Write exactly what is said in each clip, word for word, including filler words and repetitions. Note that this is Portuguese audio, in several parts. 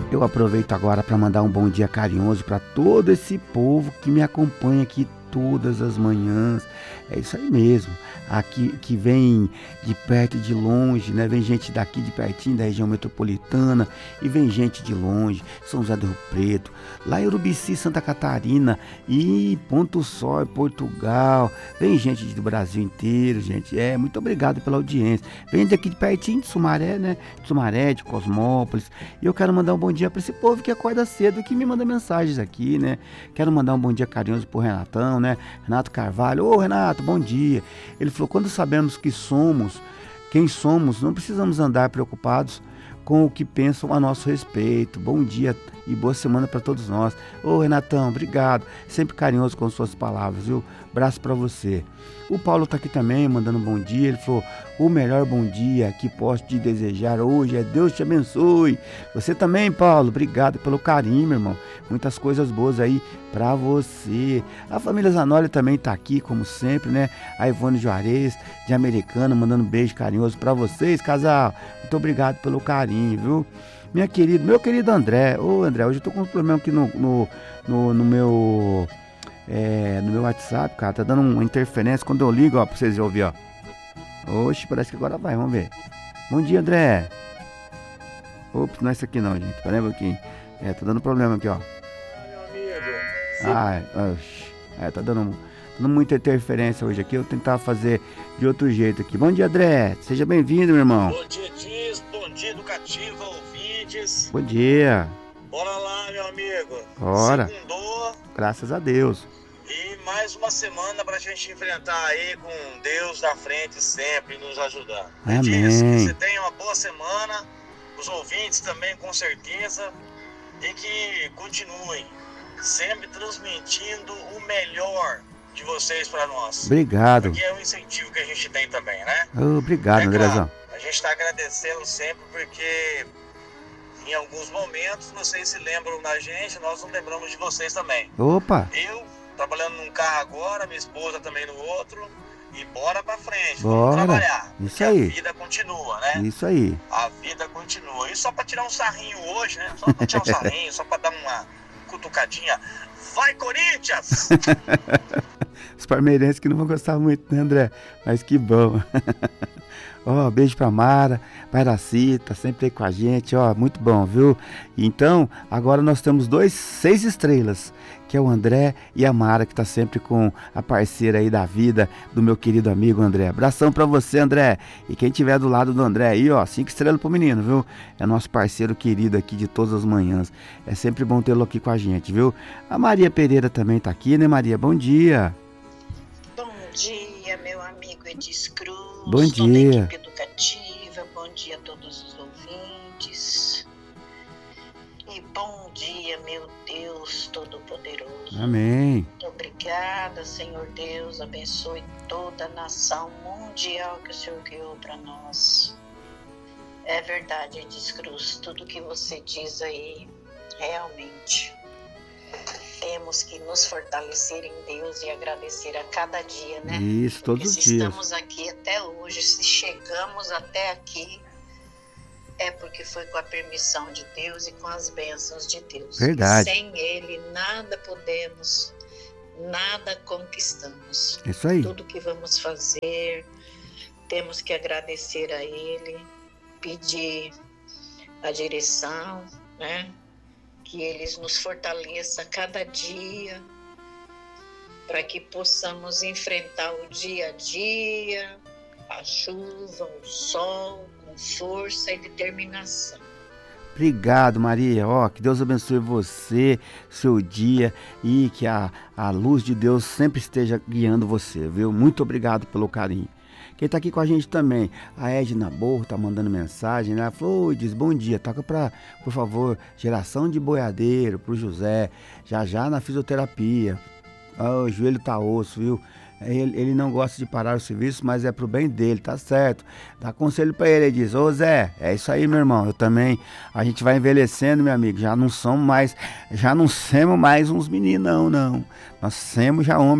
Eu aproveito agora para mandar um bom dia carinhoso para todo esse povo que me acompanha aqui todas as manhãs. É isso aí mesmo. Aqui que vem de perto e de longe, né? Vem gente daqui de pertinho, da região metropolitana, e vem gente de longe, São José do Rio Preto, lá em Urubici, Santa Catarina, e Ponto Sol, Portugal. Vem gente do Brasil inteiro, gente. É, muito obrigado pela audiência. Vem daqui de pertinho de Sumaré, né? De Sumaré, de Cosmópolis. E eu quero mandar um bom dia para esse povo que acorda cedo, que me manda mensagens aqui, né? Quero mandar um bom dia carinhoso pro Renatão, né? Renato Carvalho. Ô, Renato, bom dia. Ele falou: quando sabemos que somos quem somos, não precisamos andar preocupados com o que pensam a nosso respeito. Bom dia e boa semana para todos nós. Ô, Renatão, obrigado. Sempre carinhoso com suas palavras, viu? Abraço para você. O Paulo tá aqui também, mandando um bom dia. Ele falou: o melhor bom dia que posso te desejar hoje é Deus te abençoe. Você também, Paulo. Obrigado pelo carinho, meu irmão. Muitas coisas boas aí pra você. A família Zanoli também tá aqui, como sempre, né? A Ivone Juarez, de Americana, mandando um beijo carinhoso pra vocês, casal. Muito obrigado pelo carinho, viu? Minha querida, meu querido André. Ô, André, hoje eu tô com um problema aqui no, no, no, no meu... É, no meu WhatsApp, cara, tá dando uma interferência quando eu ligo, ó, pra vocês ouvir, ó. Oxe, parece que agora vai, vamos ver. Bom dia, André. Ops, não é isso aqui não, gente, pera aí um pouquinho. É, tá dando problema aqui, ó. Meu amigo. Ai, oxe, é, tá dando, dando muita interferência hoje aqui, eu vou tentar fazer de outro jeito aqui. Bom dia, André, seja bem-vindo, meu irmão. Bom dia, Diz, bom dia, Educativa, ouvintes. Bom dia. Bora lá, meu amigo. Bora. Segundou. Graças a Deus. E mais uma semana pra gente enfrentar aí com Deus na frente sempre nos ajudando. Amém. Diz, que você tenha uma boa semana, os ouvintes também com certeza, e que continuem sempre transmitindo o melhor de vocês para nós. Obrigado. Porque é um incentivo que a gente tem também, né? Obrigado, é Andrezão. claro, a gente está agradecendo sempre porque em alguns momentos vocês se lembram da gente, nós não lembramos de vocês também. Opa. Eu trabalhando num carro agora, minha esposa também no outro, e bora pra frente, Bora. vamos trabalhar. Isso aí. A vida continua, né? Isso aí. A vida continua. E só pra tirar um sarrinho hoje, né? Só pra tirar um sarrinho, só pra dar uma cutucadinha. Vai, Corinthians! Os palmeirenses que não vão gostar muito, né, André? Mas que bom. Ó, oh, beijo pra Mara, pai da Cita, sempre aí com a gente, ó, muito bom, viu? Então, agora nós temos dois, seis estrelas, que é o André e a Mara, que tá sempre com a parceira aí da vida do meu querido amigo André. Abração pra você, André. E quem tiver do lado do André aí, ó, cinco estrelas pro menino, viu? É nosso parceiro querido aqui de todas as manhãs. É sempre bom tê-lo aqui com a gente, viu? A Maria Pereira também tá aqui, né, Maria? Bom dia. Bom dia, meu amigo Edis Cruz. Bom dia. Toda a equipe educativa, bom dia a todos os ouvintes. E bom dia, meu Deus Todo-Poderoso. Amém. Muito obrigada, Senhor Deus. Abençoe toda a nação mundial que o Senhor criou para nós. É verdade, Edis Cruz, tudo que você diz aí, realmente. Temos que nos fortalecer em Deus e agradecer a cada dia, né? Isso, todos os Porque se dias. estamos aqui até hoje, se chegamos até aqui, é porque foi com a permissão de Deus e com as bênçãos de Deus. Verdade. E sem Ele, nada podemos, nada conquistamos. Isso aí. Tudo que vamos fazer, temos que agradecer a Ele, pedir a direção, né? Que eles nos fortaleça cada dia para que possamos enfrentar o dia a dia, a chuva, o sol, com força e determinação. Obrigado, Maria. Ó, que Deus abençoe você, seu dia, e que a, a luz de Deus sempre esteja guiando você, viu? Muito obrigado pelo carinho. Quem tá aqui com a gente também, a Edna Borro tá mandando mensagem, né? Ela falou: diz, bom dia, toca pra, por favor, geração de boiadeiro pro José, já já na fisioterapia. Ah, o joelho tá osso, viu? Ele, ele não gosta de parar o serviço, mas é pro bem dele, tá certo. Dá conselho pra ele, ele diz: ô Zé, é isso aí, meu irmão, eu também, a gente vai envelhecendo, meu amigo, já não somos mais, já não somos mais uns meninos, não, não. Nós somos já homem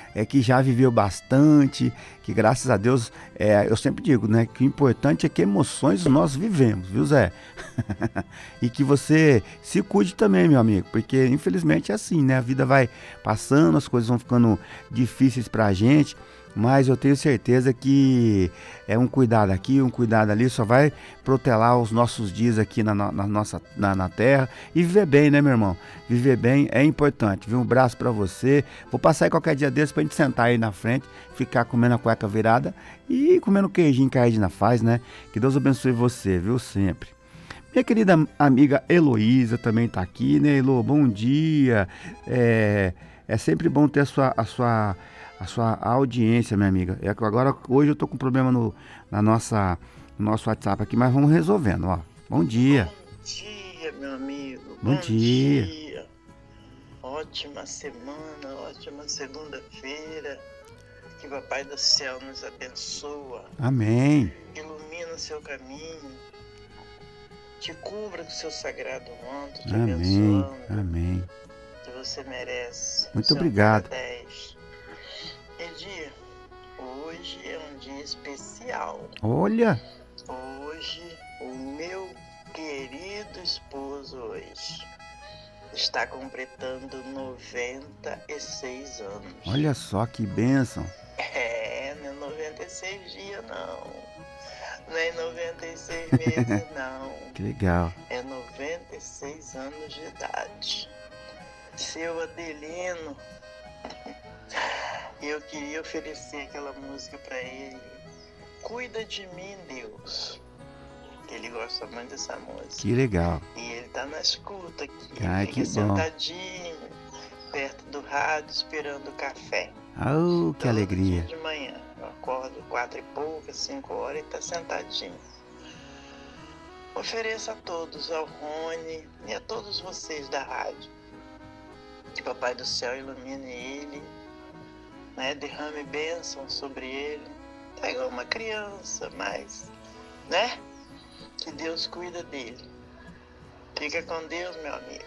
é, que já viveu bastante, que graças a Deus, é, eu sempre digo, né, que o importante é que emoções nós vivemos, viu, Zé? E que você se cuide também, meu amigo, porque infelizmente é assim, né? A vida vai passando, as coisas vão ficando difíceis pra gente, mas eu tenho certeza que é um cuidado aqui, um cuidado ali, só vai protelar os nossos dias aqui na, na nossa na, na terra e viver bem, né, meu irmão? Viver bem é importante, viu? Um abraço pra você. Vou passar aí qualquer dia desse pra gente sentar aí na frente, ficar comendo a cueca virada e comendo queijinho que a Edna faz, né? Que Deus abençoe você, viu? Sempre. Minha querida amiga Heloísa também tá aqui, né, Elo? Bom dia. É, é sempre bom ter a sua, a sua a sua audiência, minha amiga. É que agora, hoje eu tô com problema no, na nossa, no nosso WhatsApp aqui, mas vamos resolvendo, ó. Bom dia. Bom dia, meu amigo. Bom, Bom dia. dia. Ótima semana, ótima segunda-feira. Que o Papai do Céu nos abençoa. Amém. Ilumina o seu caminho. Te cubra com o seu sagrado manto, te Amém. abençoando. Amém. Que você merece. Muito obrigado. dez. Edir, hoje é um dia especial. Olha. Hoje, o meu querido esposo hoje está completando noventa e seis anos. Olha só que bênção. É, não é noventa e seis dias não. Não é noventa e seis meses não. Que legal. É noventa e seis anos de idade. Seu Adelino, eu queria oferecer aquela música para ele. Cuida de mim, Deus. Ele gosta muito dessa música. Que legal. E ele tá na escuta aqui. Ai, ele fica que bom. sentadinho, perto do rádio, esperando o café. Oh, que Todo alegria. dia de manhã. Eu acordo quatro e poucas, cinco horas e tá sentadinho. Ofereço a todos, ao Rony e a todos vocês da rádio, que Papai do Céu ilumine ele, né, derrame bênção sobre ele. Tá igual uma criança, mas, né, que Deus cuida dele. Fica com Deus, meu amigo.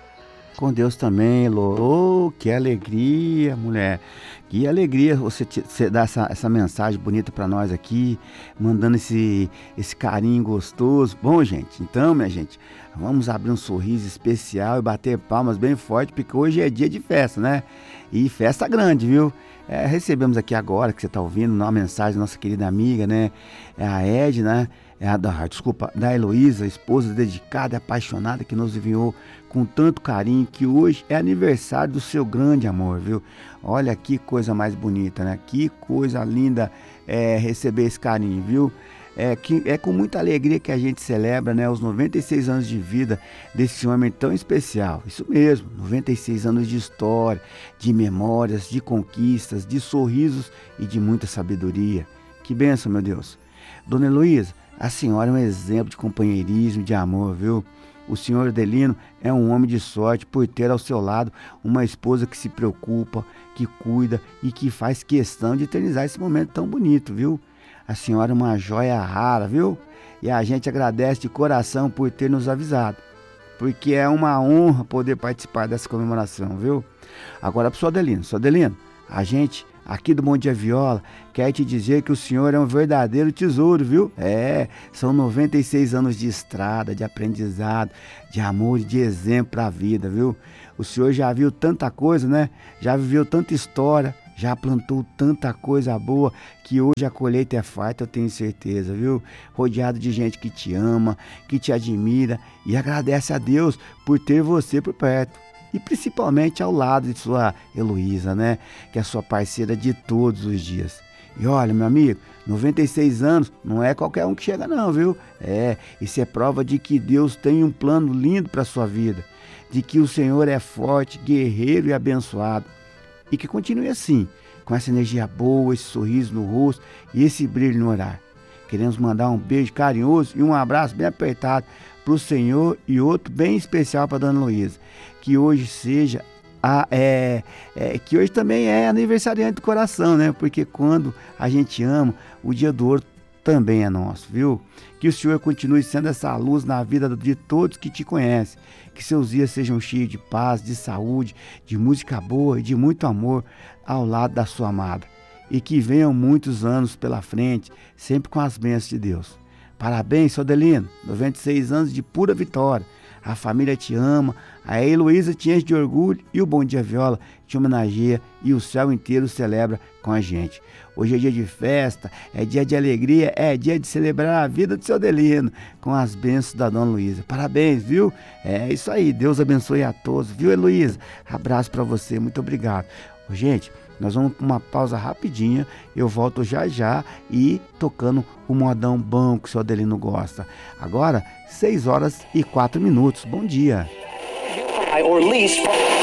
Com Deus também, Lô. Oh, que alegria, mulher. Que alegria você, te, você dar essa, essa mensagem bonita para nós aqui, mandando esse, esse carinho gostoso. Bom, gente, então, minha gente, vamos abrir um sorriso especial e bater palmas bem forte, porque hoje é dia de festa, né? E festa grande, viu? É, recebemos aqui agora, que você está ouvindo, uma mensagem da nossa querida amiga, né? É a Edna, né? É a da, desculpa, da Heloísa, esposa dedicada e apaixonada, que nos enviou com tanto carinho, que hoje é aniversário do seu grande amor, viu? Olha que coisa mais bonita, né? Que coisa linda é, receber esse carinho, viu? É, que, é com muita alegria que a gente celebra, né, os noventa e seis anos de vida desse homem tão especial. Isso mesmo, noventa e seis anos de história, de memórias, de conquistas, de sorrisos e de muita sabedoria. Que bênção, meu Deus. Dona Heloísa, a senhora é um exemplo de companheirismo, de amor, viu? O senhor Adelino é um homem de sorte por ter ao seu lado uma esposa que se preocupa, que cuida e que faz questão de eternizar esse momento tão bonito, viu? A senhora é uma joia rara, viu? E a gente agradece de coração por ter nos avisado, porque é uma honra poder participar dessa comemoração, viu? Agora pro seu Adelino, seu Adelino, a gente aqui do Bom Dia Viola quer te dizer que o senhor é um verdadeiro tesouro, viu? É, são noventa e seis anos de estrada, de aprendizado, de amor e de exemplo para a vida, viu? O senhor já viu tanta coisa, né? Já viveu tanta história, já plantou tanta coisa boa, que hoje a colheita é farta, eu tenho certeza, viu? Rodeado de gente que te ama, que te admira e agradece a Deus por ter você por perto. E principalmente ao lado de sua Heloísa, né? Que é sua parceira de todos os dias. E olha, meu amigo, noventa e seis anos não é qualquer um que chega não, viu? É, isso é prova de que Deus tem um plano lindo para sua vida. De que o Senhor é forte, guerreiro e abençoado. E que continue assim, com essa energia boa, esse sorriso no rosto e esse brilho no olhar. Queremos mandar um beijo carinhoso e um abraço bem apertado para o Senhor e outro bem especial para a Dona Heloísa. Que hoje seja, a, é, é, que hoje também é aniversariante do coração, né? Porque quando a gente ama, o dia do outro também é nosso, viu? Que o Senhor continue sendo essa luz na vida de todos que te conhecem. Que seus dias sejam cheios de paz, de saúde, de música boa e de muito amor ao lado da sua amada. E que venham muitos anos pela frente, sempre com as bênçãos de Deus. Parabéns, seu Adelino, noventa e seis anos de pura vitória. A família te ama, a Heloísa te enche de orgulho e o Bom Dia Viola te homenageia e o céu inteiro celebra com a gente. Hoje é dia de festa, é dia de alegria, é dia de celebrar a vida do seu Adelino com as bênçãos da Dona Luísa. Parabéns, viu? É isso aí, Deus abençoe a todos, viu, Heloísa? Abraço para você, muito obrigado. Gente, nós vamos para uma pausa rapidinha, eu volto já já e tocando o modão bom que o seu Adelino gosta. Agora, seis horas e quatro minutos. Bom dia. Or lease